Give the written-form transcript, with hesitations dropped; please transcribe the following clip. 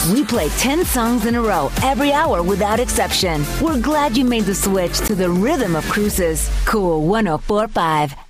We play 10 songs in a row every hour without exception. We're glad you made the switch to the rhythm of cruises. Cool 104.5.